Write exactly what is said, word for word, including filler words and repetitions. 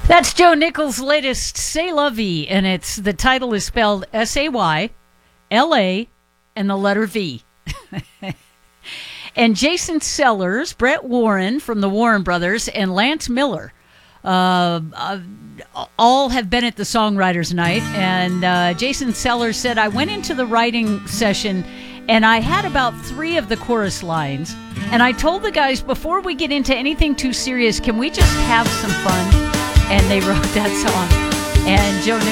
That's Joe Nichols' latest C'est La Vie, and it's the title is spelled S A Y L A and the letter V. And Jason Sellers, Brett Warren from the Warren Brothers, and Lance Miller uh, uh, all have been at the Songwriters Night. And uh, Jason Sellers said, I went into the writing session and I had about three of the chorus lines. And I told the guys, before we get into anything too serious, can we just have some fun? And they wrote that song. And Joe Nichols